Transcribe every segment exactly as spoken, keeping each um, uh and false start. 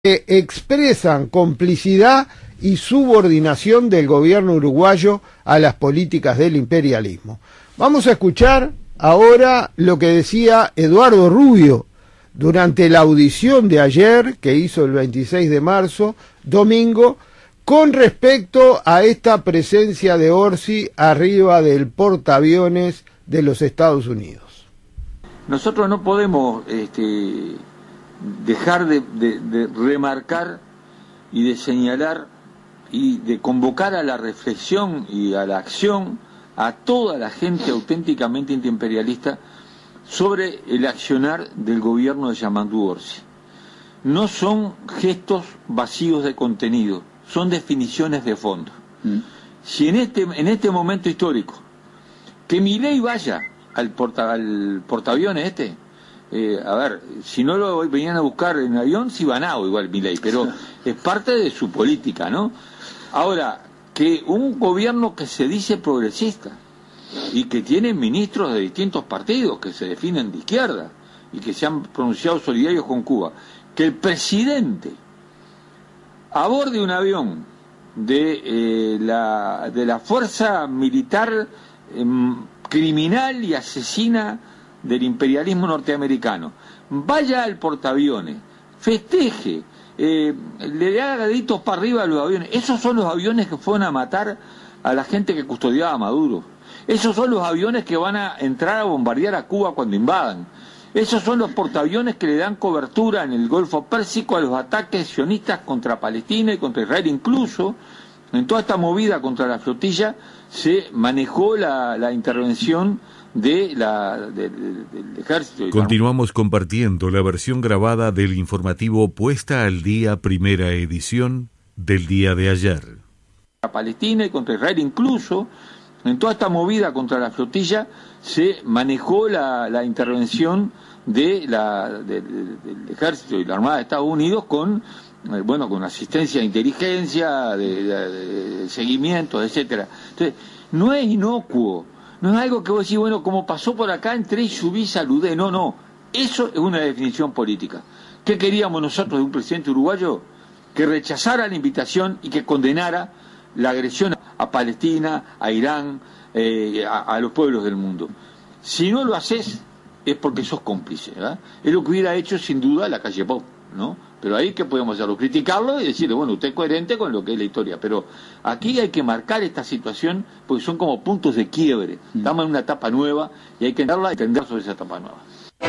que expresan complicidad y subordinación del gobierno uruguayo a las políticas del imperialismo. Vamos a escuchar ahora lo que decía Eduardo Rubio durante la audición de ayer, que hizo el veintiséis de marzo, domingo, con respecto a esta presencia de Orsi arriba del portaaviones de los Estados Unidos. Nosotros no podemos este, dejar de, de, de remarcar y de señalar y de convocar a la reflexión y a la acción a toda la gente auténticamente antiimperialista sobre el accionar del gobierno de Yamandu Orsi. No son gestos vacíos de contenido, son definiciones de fondo. Mm. Si en este, en este momento histórico, que Milei vaya al, porta, al portaaviones este, eh, a ver, si no lo venían a buscar en avión, sí van a igual Milei, pero es parte de su política, ¿no? Ahora, que un gobierno que se dice progresista y que tiene ministros de distintos partidos que se definen de izquierda y que se han pronunciado solidarios con Cuba, que el presidente aborde un avión de, eh, la, de la fuerza militar eh, criminal y asesina del imperialismo norteamericano, vaya al portaaviones, festeje, eh, le haga deditos para arriba a los aviones. Esos son los aviones que fueron a matar a la gente que custodiaba a Maduro. Esos son los aviones que van a entrar a bombardear a Cuba cuando invadan. Esos son los portaaviones que le dan cobertura en el Golfo Pérsico a los ataques sionistas contra Palestina y contra Israel. Incluso en toda esta movida contra la flotilla se manejó la, la intervención de la, de, de, del ejército. Continuamos compartiendo la versión grabada del informativo Puesta al Día, primera edición del día de ayer. A Palestina y contra Israel. Incluso en toda esta movida contra la flotilla se manejó la, la intervención de la, de, de, del ejército y la Armada de Estados Unidos con eh, bueno con asistencia de inteligencia, de, de, de seguimiento, etcétera. Entonces, no es inocuo, no es algo que vos decís, bueno, como pasó por acá, entré y subí, saludé. No, no, eso es una definición política. ¿Qué queríamos nosotros de un presidente uruguayo? Que rechazara la invitación y que condenara la agresión a Palestina, a Irán, eh, a, a los pueblos del mundo. Si no lo haces, es porque sos cómplice, ¿verdad? Es lo que hubiera hecho sin duda la calle Pau, ¿no? Pero ahí, ¿qué podemos hacerlo? Criticarlo y decirle, bueno, usted es coherente con lo que es la historia. Pero aquí hay que marcar esta situación porque son como puntos de quiebre. Estamos en una etapa nueva y hay que entenderla y entender sobre esa etapa nueva.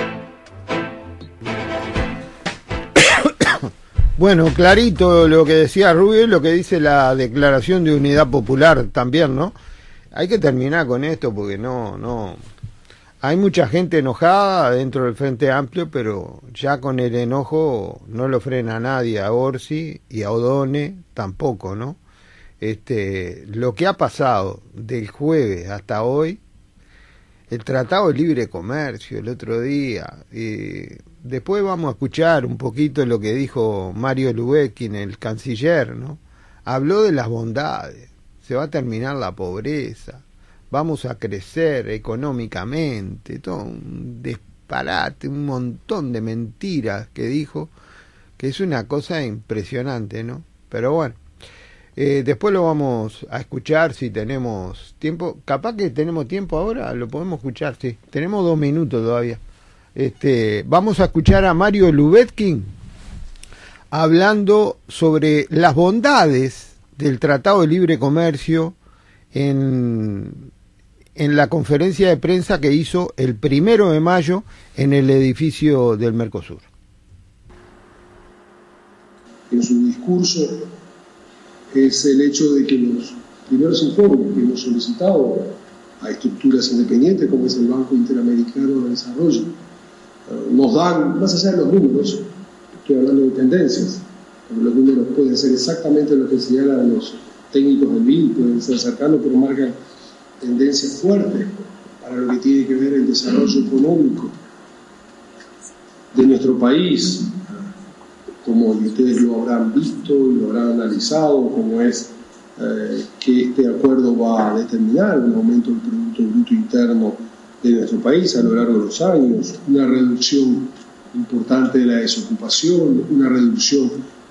Bueno, clarito lo que decía Rubio y lo que dice la Declaración de Unidad Popular también, ¿no? Hay que terminar con esto porque no, no... Hay mucha gente enojada dentro del Frente Amplio, pero ya con el enojo no lo frena a nadie, a Orsi y a Odone tampoco, ¿no? Este, lo que ha pasado del jueves hasta hoy, el Tratado de Libre Comercio el otro día, y después vamos a escuchar un poquito lo que dijo Mario Lubetkin, el canciller, ¿no? Habló de las bondades, se va a terminar la pobreza, vamos a crecer económicamente, todo un disparate, un montón de mentiras que dijo, que es una cosa impresionante, ¿no? Pero bueno, eh, después lo vamos a escuchar si tenemos tiempo. Capaz que tenemos tiempo ahora, lo podemos escuchar, sí. Tenemos dos minutos todavía. Este, vamos a escuchar a Mario Lubetkin hablando sobre las bondades del Tratado de Libre Comercio en, en la conferencia de prensa que hizo el primero de mayo en el edificio del Mercosur. En su discurso es el hecho de que los primeros informes que hemos solicitado a estructuras independientes como es el Banco Interamericano de Desarrollo nos dan, más allá de los números, estoy hablando de tendencias, pero los números pueden ser exactamente lo que señalan los técnicos del B I D, pueden ser cercanos, pero marcan tendencias fuertes para lo que tiene que ver el desarrollo económico de nuestro país, como ustedes lo habrán visto y lo habrán analizado, como es eh, que este acuerdo va a determinar un aumento del Producto Bruto Interno de nuestro país a lo largo de los años, una reducción importante de la desocupación, una reducción